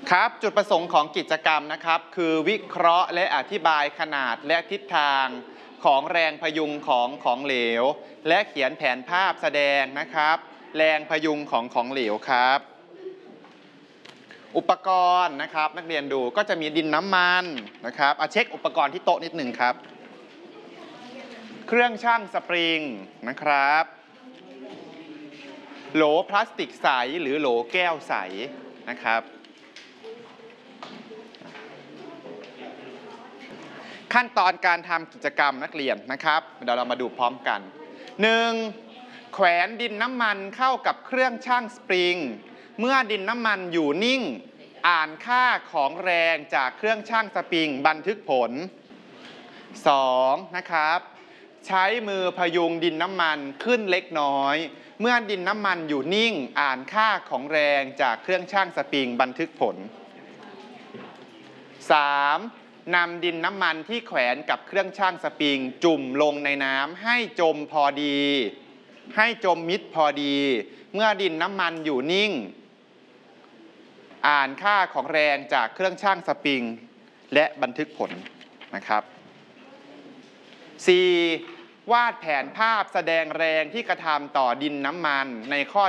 ครับจุดประสงค์ของกิจกรรมนะครับคือวิเคราะห์และอธิบายขนาดและทิศทางของแรงพยุงของเหลวและเขียนแผนภาพแสดงนะครับแรงพยุงของเหลวครับอุปกรณ์นะครับนักเรียนดูก็จะมีดินน้ำมันนะครับเช็คอุปกรณ์ที่โต๊ะนิดหนึ่งครับเครื่องชั่งสปริงนะครับโหลพลาสติกใสหรือโหลแก้วใสนะครับขั้นตอนการทำกิจกรรมนักเรียนนะครับเดี๋ยวเรามาดูพร้อมกัน 1. แขวนดินน้ำมันเข้ากับเครื่องชั่งสปริงเมื่อดินน้ำมันอยู่นิ่งอ่านค่าของแรงจากเครื่องชั่งสปริงบันทึกผล 2. นะครับใช้มือพยุงดินน้ำมันขึ้นเล็กน้อยเมื่อดินน้ำมันอยู่นิ่งอ่านค่าของแรงจากเครื่องชั่งสปริงบันทึกผล 3. นำดินน้ำมันที่แขวนกับเครื่องชั่งสปริงจุ่มลงในน้ำให้จมพอดีให้จมมิดพอดีเมื่อดินน้ำมันอยู่นิ่งอ่านค่าของแรงจากเครื่องชั่งสปริงและบันทึกผลนะครับ 4. วาดแผนภาพแสดงแรงที่กระทำต่อดินน้ำมันในข้อ